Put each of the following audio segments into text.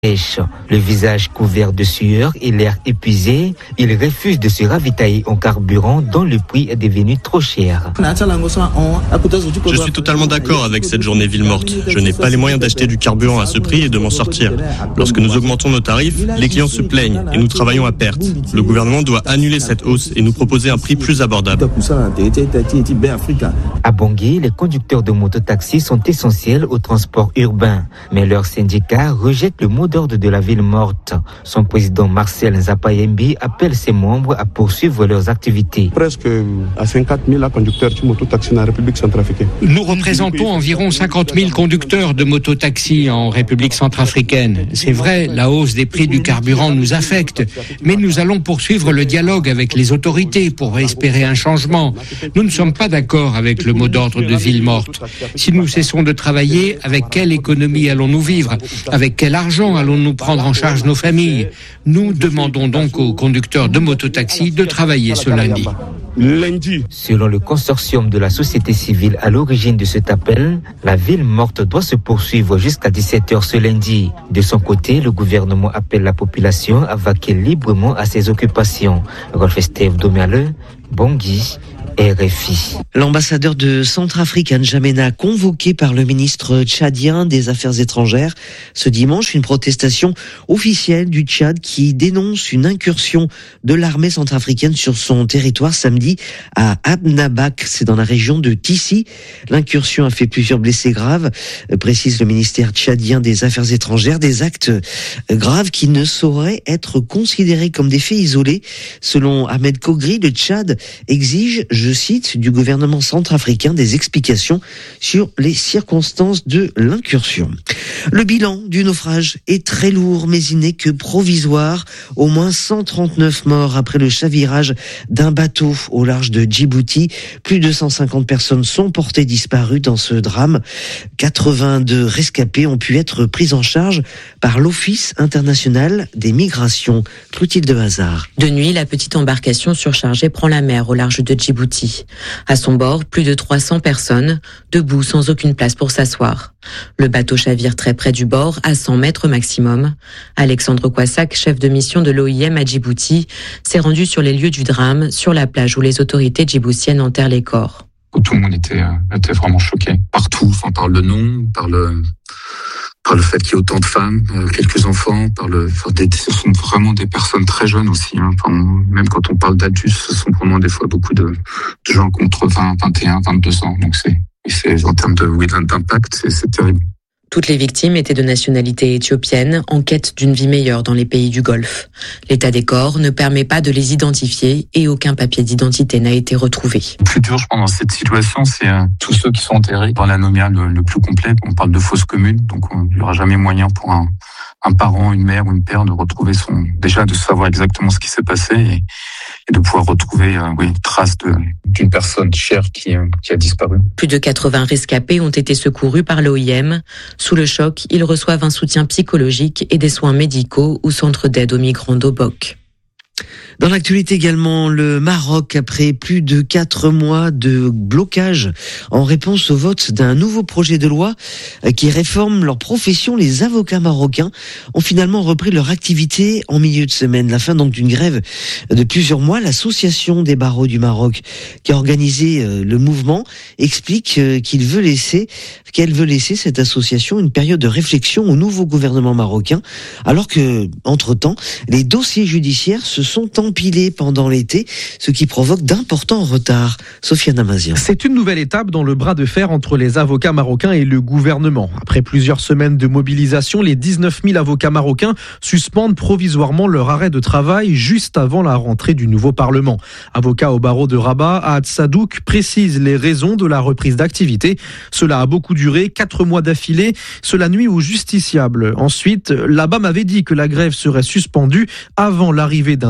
Le visage couvert de sueur et l'air épuisé, il refuse de se ravitailler en carburant dont le prix est devenu trop cher. Je suis totalement d'accord avec cette journée ville morte. Je n'ai pas les moyens d'acheter du carburant à ce prix et de m'en sortir. Lorsque nous augmentons nos tarifs, les clients se plaignent et nous travaillons à perte. Le gouvernement doit annuler cette hausse et nous proposer un prix plus abordable. À Bangui, les conducteurs de mototaxi sont essentiels au transport urbain, mais leur syndicat rejette le mot d'ordre de la ville morte. Son président Marcel Nzapayembi appelle ses membres à poursuivre leurs activités. Presque à 50 000 conducteurs de mototaxi en République centrafricaine. Nous représentons environ 50 000 conducteurs de mototaxi en République centrafricaine. C'est vrai, la hausse des prix du carburant nous affecte, mais nous allons poursuivre le dialogue avec les autorités pour espérer un changement. Nous ne sommes pas d'accord avec le mot d'ordre de ville morte. Si nous cessons de travailler, avec quelle économie allons-nous vivre? Avec quel argent allons-nous prendre en charge nos familles? Nous demandons donc aux conducteurs de mototaxi de travailler ce lundi. Selon le consortium de la société civile à l'origine de cet appel, la ville morte doit se poursuivre jusqu'à 17h ce lundi. De son côté, le gouvernement appelle la population à vaquer librement à ses occupations. Rolf Esteve Domiale, Bangui, RFI. L'ambassadeur de Centrafrique, N'Djamena, convoqué par le ministre tchadien des Affaires étrangères. Ce dimanche, une protestation officielle du Tchad qui dénonce une incursion de l'armée centrafricaine sur son territoire samedi à Abnabak, c'est dans la région de Tissi. L'incursion a fait plusieurs blessés graves, précise le ministère tchadien des Affaires étrangères, des actes graves qui ne sauraient être considérés comme des faits isolés. Selon Ahmed Kogri, le Tchad exige, je cite, du gouvernement centrafricain des explications sur les circonstances de l'incursion. Le bilan du naufrage est très lourd, mais il n'est que provisoire. Au moins 139 morts après le chavirage d'un bateau au large de Djibouti. Plus de 150 personnes sont portées disparues dans ce drame. 82 rescapés ont pu être pris en charge par l'Office international des migrations. Clotilde Hazard. De nuit, la petite embarcation surchargée prend la mer au large de Djibouti. À son bord, plus de 300 personnes, debout sans aucune place pour s'asseoir. Le bateau chavire très près du bord, à 100 mètres maximum. Alexandre Kouassak, chef de mission de l'OIM à Djibouti, s'est rendu sur les lieux du drame, sur la plage où les autorités djiboutiennes enterrent les corps. Tout le monde était vraiment choqué. Partout, on parle de nom, par le fait qu'il y ait autant de femmes, quelques enfants, ce sont vraiment des personnes très jeunes aussi. Même quand on parle d'adultes, ce sont vraiment des fois beaucoup de gens contre 20, 21, 22 ans. Donc c'est en termes d'impact, c'est terrible. Toutes les victimes étaient de nationalité éthiopienne, en quête d'une vie meilleure dans les pays du Golfe. L'état des corps ne permet pas de les identifier et aucun papier d'identité n'a été retrouvé. Le plus dur, je pense, dans cette situation, c'est tous ceux qui sont enterrés dans l'anomia le plus complet. On parle de fosses communes, donc il n'y aura jamais moyen pour un parent, une mère ou une père de retrouver déjà de savoir exactement ce qui s'est passé et de pouvoir retrouver trace d'une personne chère qui a disparu. Plus de 80 rescapés ont été secourus par l'OIM. Sous le choc, ils reçoivent un soutien psychologique et des soins médicaux au centre d'aide aux migrants d'Obok. Dans l'actualité également, le Maroc, après plus de 4 mois de blocage en réponse au vote d'un nouveau projet de loi qui réforme leur profession, les avocats marocains ont finalement repris leur activité en milieu de semaine. La fin donc d'une grève de plusieurs mois. L'association des barreaux du Maroc qui a organisé le mouvement explique qu'elle veut laisser cette association une période de réflexion au nouveau gouvernement marocain, alors que, entre-temps, les dossiers judiciaires se sont empilés pendant l'été, ce qui provoque d'importants retards. Sofiane Amazian. C'est une nouvelle étape dans le bras de fer entre les avocats marocains et le gouvernement. Après plusieurs semaines de mobilisation, les 19 000 avocats marocains suspendent provisoirement leur arrêt de travail juste avant la rentrée du nouveau Parlement. Avocat au barreau de Rabat, Ahad Sadouk précise les raisons de la reprise d'activité. Cela a beaucoup duré, 4 mois d'affilée. Cela nuit aux justiciables. Ensuite, la BAM avait dit que la grève serait suspendue avant l'arrivée d'un nouveau gouvernement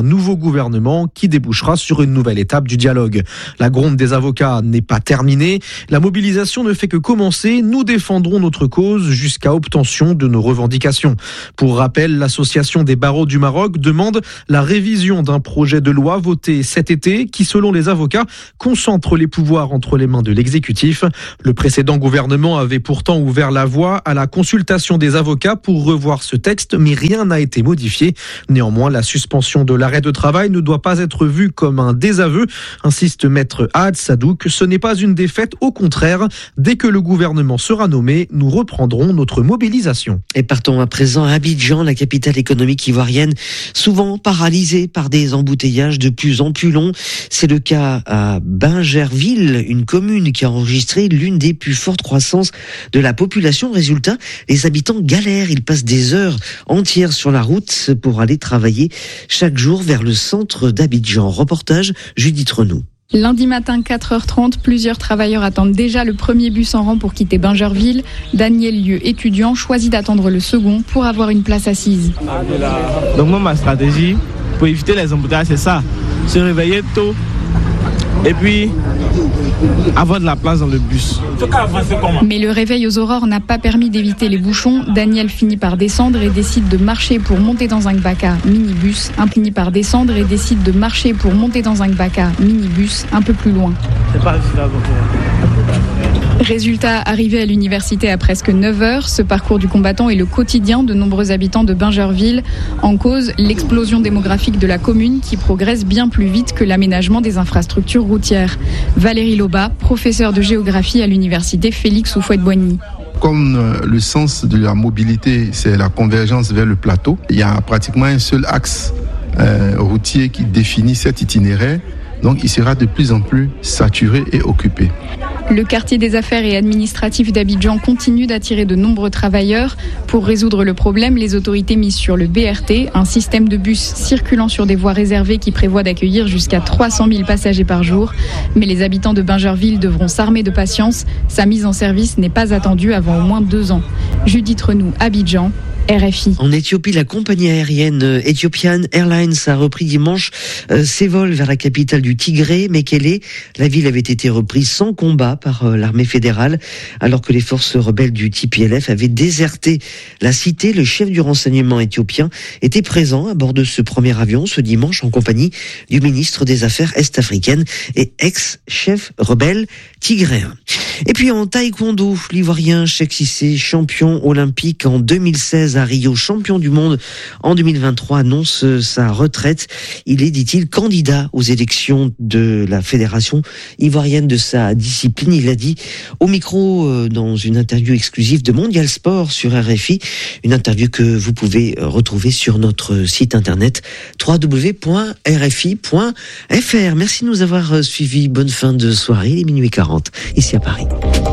gouvernement qui débouchera sur une nouvelle étape du dialogue. La gronde des avocats n'est pas terminée. La mobilisation ne fait que commencer. Nous défendrons notre cause jusqu'à obtention de nos revendications. Pour rappel, l'Association des barreaux du Maroc demande la révision d'un projet de loi voté cet été qui, selon les avocats, concentre les pouvoirs entre les mains de l'exécutif. Le précédent gouvernement avait pourtant ouvert la voie à la consultation des avocats pour revoir ce texte, mais rien n'a été modifié. Néanmoins, la suspension de l'arrêt de travail ne doit pas être vue comme un désaveu, insiste maître Ahad Sadouk. Ce n'est pas une défaite, au contraire. Dès que le gouvernement sera nommé, nous reprendrons notre mobilisation. Et partons à présent à Abidjan, la capitale économique ivoirienne, souvent paralysée par des embouteillages de plus en plus longs. C'est le cas à Bingerville, une commune qui a enregistré l'une des plus fortes croissances de la population. Résultat, les habitants galèrent. Ils passent des heures entières sur la route pour aller travailler chaque jour vers le centre d'Abidjan. Reportage Judith Renaud. Lundi matin, 4h30, plusieurs travailleurs attendent déjà le premier bus en rang pour quitter Bingerville. Daniel Lieu, étudiant, choisit d'attendre le second pour avoir une place assise. Donc moi, ma stratégie pour éviter les embouteillages, c'est ça. Se réveiller tôt et puis avoir de la place dans le bus. Mais le réveil aux aurores n'a pas permis d'éviter les bouchons. Daniel finit par descendre et décide de marcher pour monter dans un Gbaka minibus. Un peu plus loin. C'est pas vivable. Résultat, arrivé à l'université à presque 9h, ce parcours du combattant est le quotidien de nombreux habitants de Bingerville. En cause, l'explosion démographique de la commune qui progresse bien plus vite que l'aménagement des infrastructures routières. Valérie Loba, professeure de géographie à l'université Félix Houphouët-Boigny. Comme le sens de la mobilité, c'est la convergence vers le plateau, il y a pratiquement un seul axe routier qui définit cet itinéraire. Donc il sera de plus en plus saturé et occupé. Le quartier des affaires et administratif d'Abidjan continue d'attirer de nombreux travailleurs. Pour résoudre le problème, les autorités misent sur le BRT, un système de bus circulant sur des voies réservées qui prévoit d'accueillir jusqu'à 300 000 passagers par jour. Mais les habitants de Bingerville devront s'armer de patience. Sa mise en service n'est pas attendue avant au moins 2 ans. Judith Renou, Abidjan. RFI. En Éthiopie, la compagnie aérienne Ethiopian Airlines a repris dimanche ses vols vers la capitale du Tigré, Mekele. La ville avait été reprise sans combat par l'armée fédérale, alors que les forces rebelles du TPLF avaient déserté la cité. Le chef du renseignement éthiopien était présent à bord de ce premier avion ce dimanche en compagnie du ministre des Affaires est-africaines et ex-chef rebelle tigréen. Et puis en taekwondo, l'Ivoirien Cheikh Cissé, champion olympique en 2016 à Rio, champion du monde en 2023, annonce sa retraite. Il est, dit-il, candidat aux élections de la fédération ivoirienne de sa discipline. Il l'a dit au micro dans une interview exclusive de Mondial Sport sur RFI, une interview que vous pouvez retrouver sur notre site internet www.rfi.fr. Merci de nous avoir suivis. Bonne fin de soirée, il est minuit 40 ici à Paris.